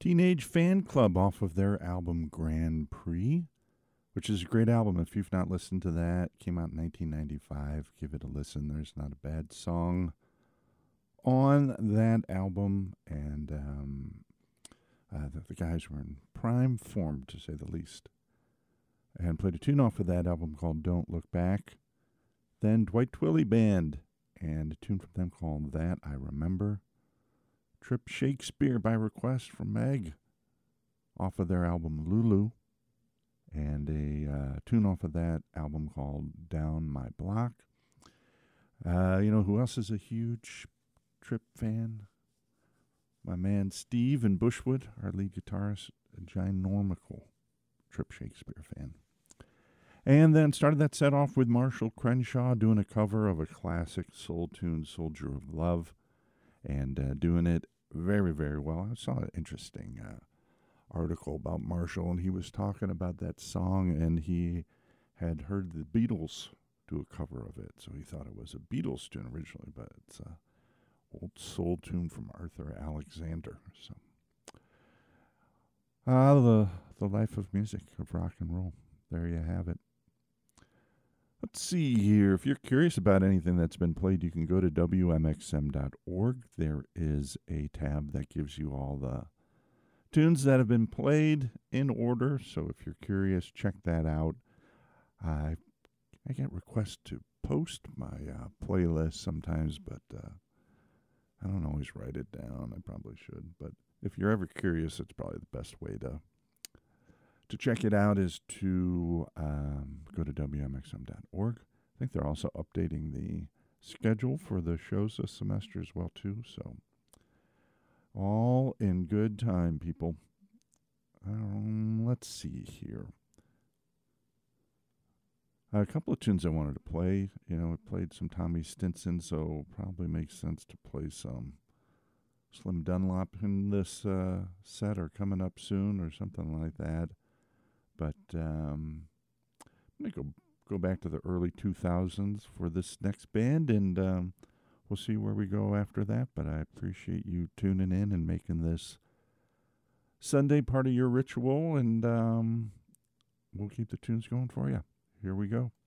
Teenage Fan Club off of their album Grand Prix, which is a great album. If you've not listened to that, came out in 1995. Give it a listen. There's not a bad song on that album, and the guys were in prime form, to say the least. And played a tune off of that album called Don't Look Back. Then Dwight Twilley Band, and a tune from them called That I Remember. Trip Shakespeare by request from Meg off of their album Lulu, and a tune off of that album called Down My Block. You know who else is a huge Trip fan? My man Steve in Bushwood, our lead guitarist, a ginormical Trip Shakespeare fan. And then started that set off with Marshall Crenshaw doing a cover of a classic soul tune, Soldier of Love, and doing it very, very well. I saw an interesting article about Marshall, and he was talking about that song, and he had heard the Beatles do a cover of it, so he thought it was a Beatles tune originally, but it's a old soul tune from Arthur Alexander. So, the life of music, of rock and roll. There you have it. Let's see here. If you're curious about anything that's been played, you can go to WMXM.org. There is a tab that gives you all the tunes that have been played in order. So if you're curious, check that out. I get requests to post my playlist sometimes, but I don't always write it down. I probably should. But if you're ever curious, it's probably the best way to check it out is to go to WMXM.org. I think they're also updating the schedule for the shows this semester as well, too. So, all in good time, people. Let's see here. A couple of tunes I wanted to play. You know, I played some Tommy Stinson, so probably makes sense to play some Slim Dunlop in this set or coming up soon or something like that. But I'm going to go back to the early 2000s for this next band, and we'll see where we go after that. But I appreciate you tuning in and making this Sunday part of your ritual, and we'll keep the tunes going for you. Here we go.